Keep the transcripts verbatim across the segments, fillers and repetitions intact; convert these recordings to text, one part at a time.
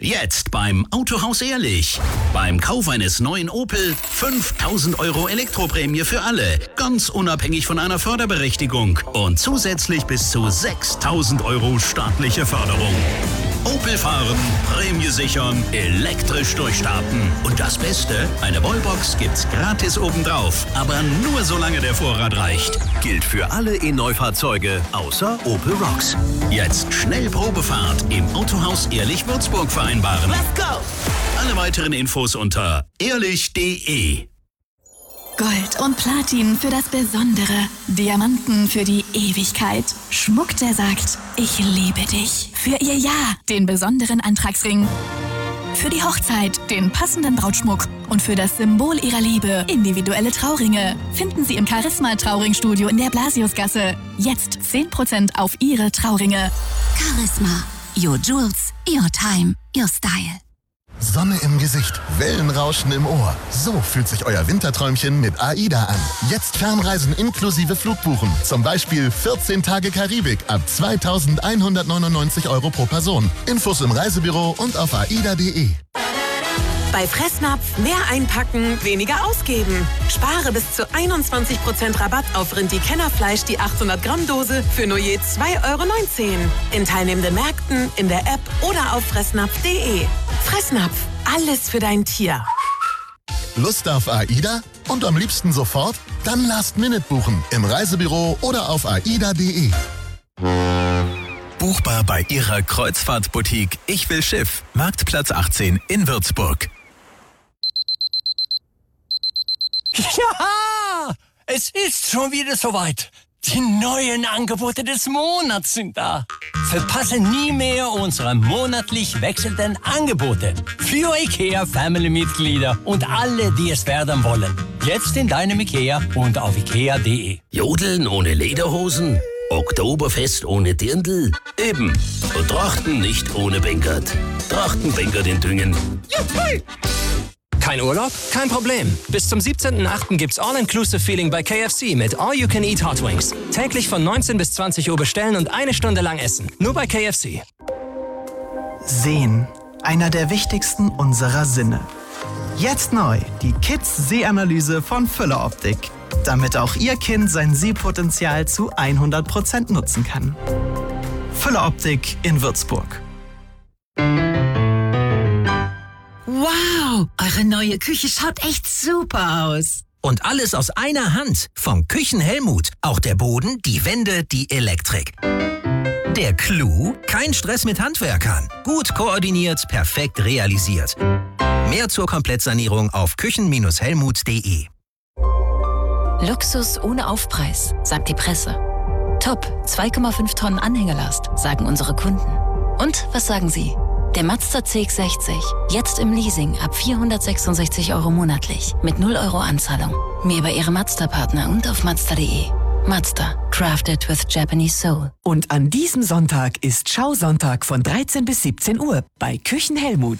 Jetzt beim Autohaus Ehrlich. Beim Kauf eines neuen Opel fünftausend Euro Elektroprämie für alle. Ganz unabhängig von einer Förderberechtigung. Und zusätzlich bis zu sechstausend Euro staatliche Förderung. Opel fahren, Prämie sichern, elektrisch durchstarten. Und das Beste, eine Wallbox gibt's gratis obendrauf. Aber nur solange der Vorrat reicht. Gilt für alle E-Neufahrzeuge außer Opel Rocks. Jetzt schnell Probefahrt im Autohaus Ehrlich Würzburg vereinbaren. Let's go! Alle weiteren Infos unter ehrlich punkt de. Gold und Platin für das Besondere. Diamanten für die Ewigkeit. Schmuck, der sagt, ich liebe dich. Für ihr Ja, den besonderen Antragsring. Für die Hochzeit den passenden Brautschmuck. Und für das Symbol ihrer Liebe individuelle Trauringe. Finden Sie im Charisma Trauringstudio in der Blasiusgasse. Jetzt zehn Prozent auf Ihre Trauringe. Charisma. Your Jewels, your time, your style. Sonne im Gesicht, Wellenrauschen im Ohr. So fühlt sich euer Winterträumchen mit AIDA an. Jetzt Fernreisen inklusive Flugbuchen. Zum Beispiel vierzehn Tage Karibik ab zweitausendeinhundertneunundneunzig Euro pro Person. Infos im Reisebüro und auf aida punkt de. Bei Fressnapf mehr einpacken, weniger ausgeben. Spare bis zu einundzwanzig Prozent Rabatt auf Rindi-Kennerfleisch, die achthundert Gramm Dose für nur je zwei Euro neunzehn. In teilnehmenden Märkten, in der App oder auf fressnapf punkt de. Fressnapf, alles für dein Tier. Lust auf AIDA? Und am liebsten sofort? Dann Last Minute buchen im Reisebüro oder auf aida punkt de. Buchbar bei Ihrer Kreuzfahrtboutique Ich will Schiff, Marktplatz achtzehn in Würzburg. Ja, es ist schon wieder soweit. Die neuen Angebote des Monats sind da. Verpasse nie mehr unsere monatlich wechselnden Angebote. Für IKEA-Family-Mitglieder und alle, die es werden wollen. Jetzt in deinem IKEA und auf ikea punkt de. Jodeln ohne Lederhosen? Oktoberfest ohne Dirndl? Eben. Und Trachten nicht ohne Bengert. Trachtenbengert in Düngen. Juppie! Kein Urlaub? Kein Problem. Bis zum siebzehnten achten gibt's All-Inclusive-Feeling bei K F C mit All-You-Can-Eat Hot Wings. Täglich von neunzehn bis zwanzig Uhr bestellen und eine Stunde lang essen. Nur bei K F C. Sehen. Einer der wichtigsten unserer Sinne. Jetzt neu die Kids-Sehanalyse von Füller Optik. Damit auch Ihr Kind sein Sehpotenzial zu hundert Prozent nutzen kann. Füller Optik in Würzburg. Wow, eure neue Küche schaut echt super aus. Und alles aus einer Hand. Vom Küchenhelmut. Auch der Boden, die Wände, die Elektrik. Der Clou? Kein Stress mit Handwerkern. Gut koordiniert, perfekt realisiert. Mehr zur Komplettsanierung auf küchen helmut punkt de. Luxus ohne Aufpreis, sagt die Presse. Top, zwei Komma fünf Tonnen Anhängerlast, sagen unsere Kunden. Und was sagen Sie? Der Mazda C X sechzig, jetzt im Leasing ab vierhundertsechsundsechzig Euro monatlich, mit null Euro Anzahlung. Mehr bei Ihrem Mazda-Partner und auf mazda punkt de. Mazda, crafted with Japanese soul. Und an diesem Sonntag ist Schausonntag von dreizehn bis siebzehn Uhr bei Küchenhelmut.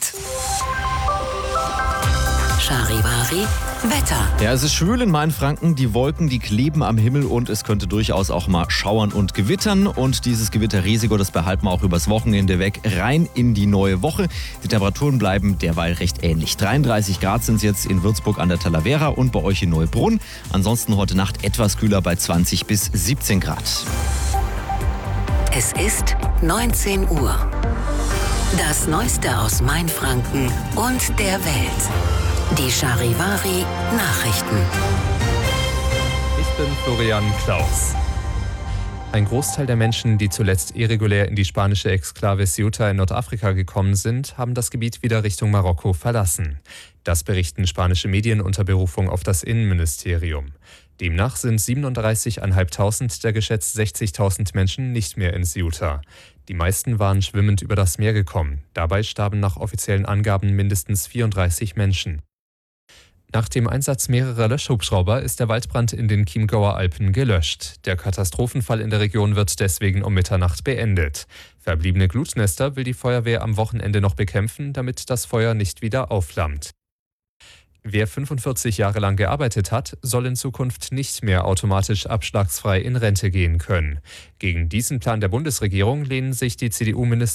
Charivari, Wetter. Ja, es ist schwül in Mainfranken, die Wolken, die kleben am Himmel und es könnte durchaus auch mal schauern und gewittern. Und dieses Gewitterrisiko, das behalten wir auch übers Wochenende weg, rein in die neue Woche. Die Temperaturen bleiben derweil recht ähnlich. dreiunddreißig Grad sind es jetzt in Würzburg an der Talavera und bei euch in Neubrunn. Ansonsten heute Nacht etwas kühler bei zwanzig bis siebzehn Grad. Es ist neunzehn Uhr. Das Neueste aus Mainfranken und der Welt. Die Charivari Nachrichten. Ich bin Florian Klaus. Ein Großteil der Menschen, die zuletzt irregulär in die spanische Exklave Ceuta in Nordafrika gekommen sind, haben das Gebiet wieder Richtung Marokko verlassen. Das berichten spanische Medien unter Berufung auf das Innenministerium. Demnach sind siebenunddreißigtausendfünfhundert der geschätzt sechzigtausend Menschen nicht mehr in Ceuta. Die meisten waren schwimmend über das Meer gekommen. Dabei starben nach offiziellen Angaben mindestens vierunddreißig Menschen. Nach dem Einsatz mehrerer Löschhubschrauber ist der Waldbrand in den Chiemgauer Alpen gelöscht. Der Katastrophenfall in der Region wird deswegen um Mitternacht beendet. Verbliebene Glutnester will die Feuerwehr am Wochenende noch bekämpfen, damit das Feuer nicht wieder aufflammt. Wer fünfundvierzig Jahre lang gearbeitet hat, soll in Zukunft nicht mehr automatisch abschlagsfrei in Rente gehen können. Gegen diesen Plan der Bundesregierung lehnen sich die C D U-Minister